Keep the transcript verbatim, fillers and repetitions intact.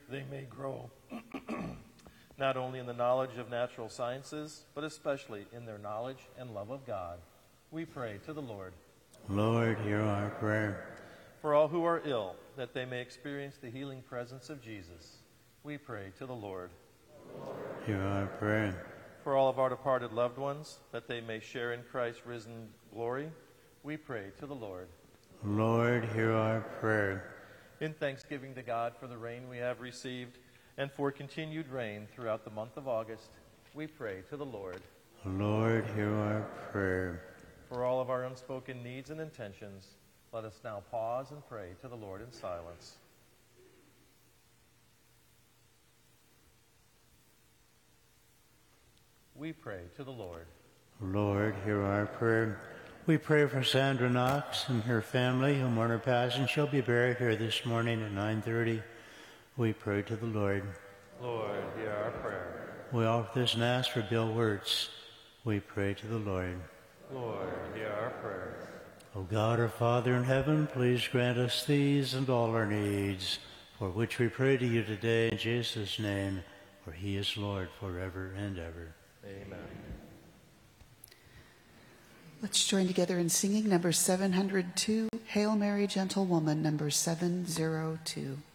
they may grow not only in the knowledge of natural sciences, but especially in their knowledge and love of God. We pray to the Lord. Lord, hear our prayer. For all who are ill, that they may experience the healing presence of Jesus, we pray to the Lord. Hear our prayer. For all of our departed loved ones, that they may share in Christ's risen glory, we pray to the Lord. Lord, hear our prayer. In thanksgiving to God for the rain we have received, and for continued rain throughout the month of August, we pray to the Lord. Lord, hear our prayer. For all of our unspoken needs and intentions, let us now pause and pray to the Lord in silence. We pray to the Lord. Lord, hear our prayer. We pray for Sandra Knox and her family, whom on her passing shall be buried here this morning at nine thirty. We pray to the Lord. Lord, hear our prayer. We offer this Mass for Bill Wirtz. We pray to the Lord. Lord, hear our prayer. O God, our Father in heaven, please grant us these and all our needs, for which we pray to you today in Jesus' name, for he is Lord forever and ever. Amen. Let's join together in singing number seven hundred two, Hail Mary, Gentle Woman, number seven oh two.